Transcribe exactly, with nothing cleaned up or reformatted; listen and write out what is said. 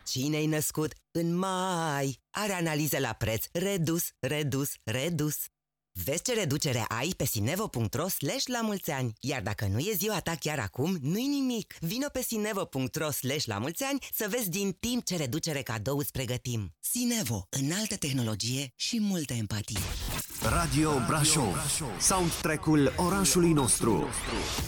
Cine-i născut în mai are analize la preț redus, redus, redus. Vezi ce reducere ai pe sinevo punct ro slash la mulți ani. Iar dacă nu e ziua ta chiar acum, nu-i nimic. Vino pe sinevo punct ro slash la mulți ani să vezi din timp ce reducere cadou îți pregătim. Sinevo, înaltă tehnologie și multă empatie. Radio Brașov, soundtrack-ul orașului nostru.